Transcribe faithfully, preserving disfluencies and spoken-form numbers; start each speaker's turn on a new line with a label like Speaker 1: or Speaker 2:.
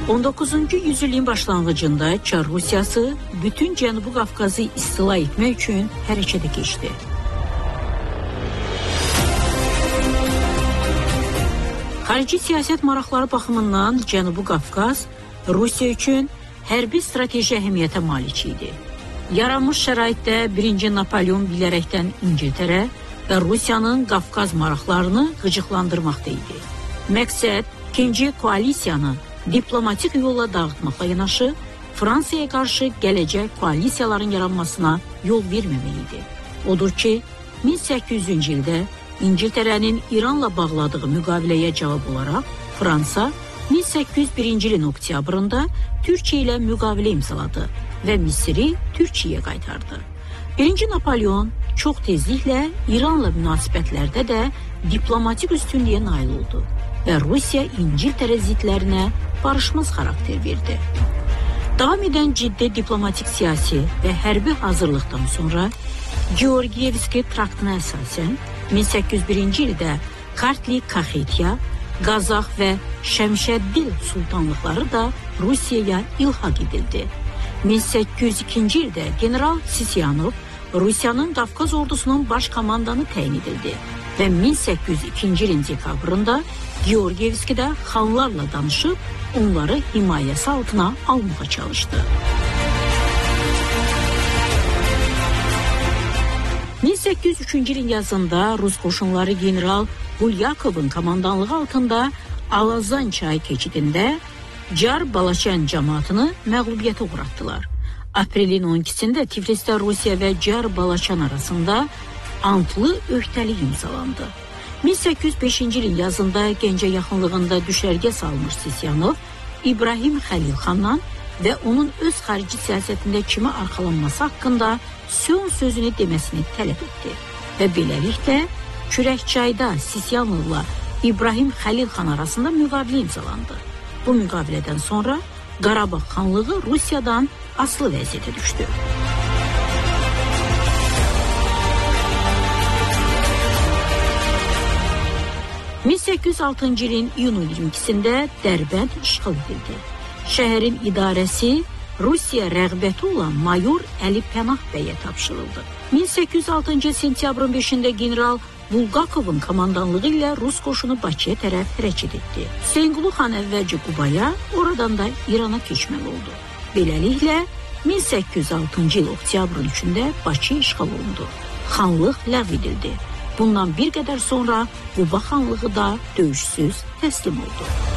Speaker 1: on doqquzuncu yüzilliyin başlanğıcında Çar Rusiyası bütün Cənubi Qafqazı istila etmək üçün hərəkətə keçdi. Xarici siyasət maraqları baxımından Cənubi Qafqaz Rusiya üçün hərbi strateji əhəmiyyətə malik idi. Yaranmış şəraitdə birinci Napoleon bilərəkdən İngiltərə və Rusiyanın Qafqaz maraqlarını qıcıqlandırmaqda idi. Məqsəd ikinci koalisiyanı diplomatik yolla dağıtmaqla yanaşı, Fransaya qarşı gələcək koalisiyaların yaranmasına yol verməmək idi. Odur ki, min səkkiz yüzüncü ildə İngiltərənin İranla bağladığı müqaviləyə cavab olaraq Fransa min səkkiz yüz birinci ilin oktyabrında Türkiyə ilə müqavilə imzaladı və Misiri Türkiyəyə qaytardı. Birinci Napoleon çox tezliklə İranla münasibətlərdə də diplomatik üstünlüyə nail oldu və Rusiya İngiltərə zidlərinə barışmaz xarakter verdi. Davam edən ciddi diplomatik siyasi və hərbi hazırlıqdan sonra Georgiyevski traktına əsasən min səkkiz yüz birinci ildə Kartli Kaxetya, Qazax və Şəmşəddil sultanlıqları da Rusiyaya ilhaq edildi. min səkkiz yüz ikinci ildə general Sisyanov Rusiyanın Qafqaz ordusunun baş komandanı təyin edildi və min səkkiz yüz ikinci ilin dekabrında Georgiyevskidə xanlarla danışıb onları himayəsi altına almağa çalışdı. min səkkiz yüz üçüncü ilin yazında Rus qoşunları general Bulyakovun komandanlığı altında Alazan çayı keçidində Car Balaçan cəmaatını məğlubiyyətə uğratdılar. Aprelin on ikisində Tiflisdə Rusiya və Car Balaçan arasında antlı öhdəlik imzalandı. min səkkiz yüz beşinci ilin yazında Gəncə yaxınlığında düşərgə salmış Sisyanov, İbrahim Xəlilxandan və onun öz xarici siyasətində kimi arxalanması haqqında son sözünü deməsini tələb etdi. Və beləliklə, Kürəkçayda Sisyanovla İbrahim Xəlilxan arasında müqavilə imzalandı. Bu müqavilədən sonra Qarabağ xanlığı Rusiyadan asılı vəziyyətə düşdü. min səkkiz yüz altıncı ilin iyunun iyirmi ikisində Dərbənd işğal edildi. Şəhərin idarəsi Rusiya rəğbəti olan mayor Əli Pənah bəyə tapşırıldı. min səkkiz yüz altıncı il sentyabrın beşində general Bulgakovun komandanlığı ilə Rus qoşunu Bakıya tərəf hərəkət etdi. Hüseynqulu xan əvvəlcə Qubaya, oradan da İrana keçməli oldu. Beləliklə, min səkkiz yüz altıncı il oktyabrın üçündə Bakı işğal olundu. Xanlıq ləğv edildi. Bundan bir qədər sonra Quba xanlığı da döyüşsüz təslim oldu.